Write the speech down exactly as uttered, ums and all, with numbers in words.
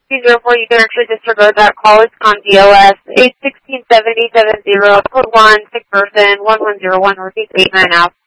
two zero four, you can actually disregard that call. It's on D O S eight sixteen seventy seven zero code one, sick person one one zero one Northeast eight nine out.